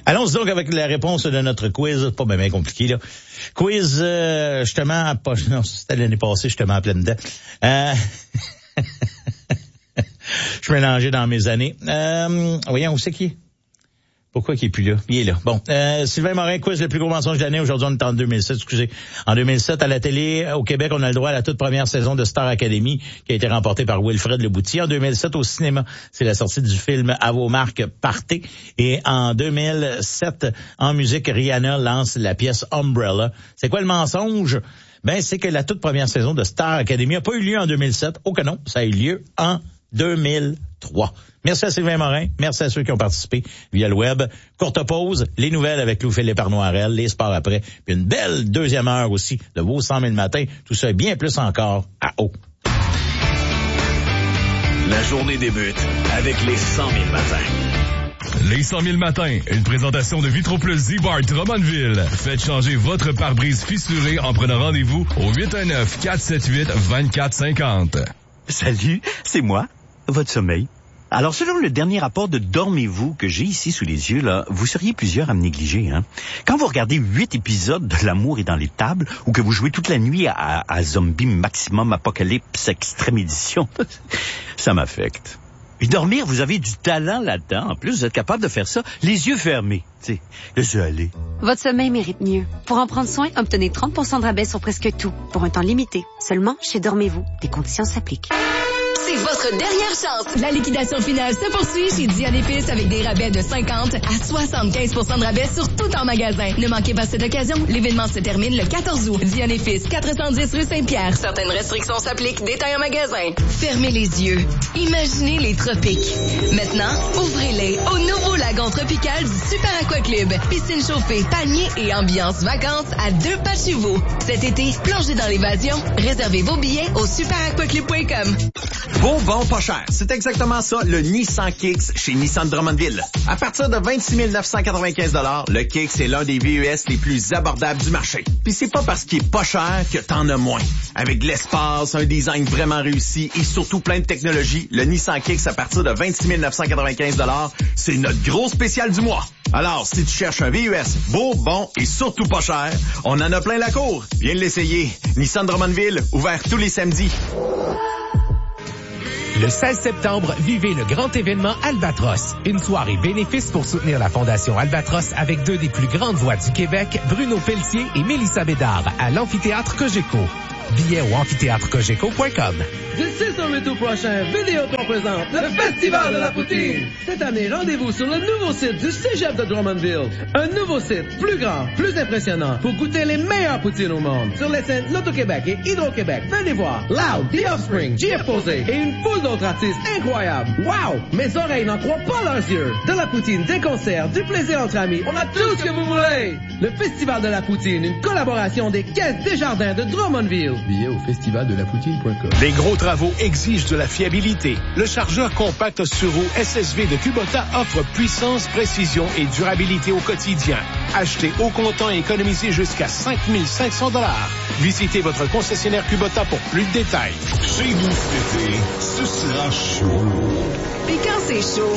Allons-y donc avec la réponse de notre quiz. Pas bien compliqué, là. Quiz, justement, non, c'était l'année passée, justement, en pleine dedans. Je suis mélangé dans mes années. Voyons, où c'est qui est? Pourquoi qu'il est plus là? Il est là. Bon, Sylvain Morin, quiz le plus gros mensonge de l'année. Aujourd'hui, on est en 2007, excusez. En 2007, à la télé, au Québec, on a le droit à la toute première saison de Star Academy, qui a été remportée par Wilfred Leboutier. En 2007, au cinéma, c'est la sortie du film À vos marques, partez. Et en 2007, en musique, Rihanna lance la pièce Umbrella. C'est quoi le mensonge? Ben, c'est que la toute première saison de Star Academy n'a pas eu lieu en 2007. Oh que non, ça a eu lieu en 2003. Merci à Sylvain Morin. Merci à ceux qui ont participé via le web. Courte pause, les nouvelles avec Louis-Philippe Arnoirel, les sports après, puis une belle deuxième heure aussi de vos 100 000 matins. Tout ça et bien plus encore à eau. La journée débute avec les 100 000 matins. Les 100 000 matins, une présentation de Vitroplus Z-Bar Drummondville. Faites changer votre pare-brise fissuré en prenant rendez-vous au 819-478-2450. Salut, c'est moi, votre sommeil. Alors, selon le dernier rapport de Dormez-vous que j'ai ici sous les yeux, là, vous seriez plusieurs à me négliger, hein. Quand vous regardez 8 épisodes de L'amour est dans les tables, ou que vous jouez toute la nuit à Zombie Maximum Apocalypse Extrême Édition, ça m'affecte. Et dormir, vous avez du talent là-dedans. En plus, vous êtes capable de faire ça les yeux fermés. Tu sais, laissez aller. Votre sommeil mérite mieux. Pour en prendre soin, obtenez 30% de rabais sur presque tout, pour un temps limité. Seulement chez Dormez-vous. Des conditions s'appliquent. C'est votre dernière chance. La liquidation finale se poursuit chez Diane Épices avec des rabais de 50 à 75% de rabais sur tout en magasin. Ne manquez pas cette occasion. L'événement se termine le 14 août. Diane Épices, 410 rue Saint-Pierre. Certaines restrictions s'appliquent. Détail en magasin. Fermez les yeux. Imaginez les tropiques. Maintenant, ouvrez-les au nouveau lagon tropical du Super Aqua Club. Piscine chauffée, palmiers et ambiance vacances à 2 pas de chez vous. Cet été, plongez dans l'évasion. Réservez vos billets au superaquaclub.com. Beau, bon, pas cher. C'est exactement ça, le Nissan Kicks chez Nissan Drummondville. À partir de 26 995 $, le Kicks est l'un des VUS les plus abordables du marché. Puis c'est pas parce qu'il est pas cher que t'en as moins. Avec de l'espace, un design vraiment réussi et surtout plein de technologie, le Nissan Kicks à partir de 26 995 $, c'est notre gros spécial du mois. Alors, si tu cherches un VUS beau, bon et surtout pas cher, on en a plein la cour. Viens l'essayer. Nissan Drummondville, ouvert tous les samedis. Le 16 septembre, vivez le grand événement Albatros. Une soirée bénéfice pour soutenir la Fondation Albatros avec 2 des plus grandes voix du Québec, Bruno Pelletier et Mélissa Bédard, à l'Amphithéâtre Cogeco. Billets au amphithéâtrecogeco.com. Du 6 au 8 août prochain, Vidéotron présente le Festival de la Poutine. Cette année, rendez-vous sur le nouveau site du Cégep de Drummondville. Un nouveau site, plus grand, plus impressionnant, pour goûter les meilleures poutines au monde. Sur les scènes L'Auto-Québec et Hydro-Québec, venez voir Loud, The Offspring, JF Posé et une foule d'autres artistes incroyables. Wow! Mes oreilles n'en croient pas leurs yeux. De la poutine, des concerts, du plaisir entre amis, on a tout ce que vous voulez. Le Festival de la Poutine, une collaboration des Caisses Desjardins de Drummondville. Billets au festivaldelapoutine.com. Les gros travaux exigent de la fiabilité. Le chargeur compact sur roue SSV de Kubota offre puissance, précision et durabilité au quotidien. Achetez au comptant et économisez jusqu'à 5 500 $. Visitez votre concessionnaire Kubota pour plus de détails. Chez vous cet été, ce sera chaud. Et quand c'est chaud,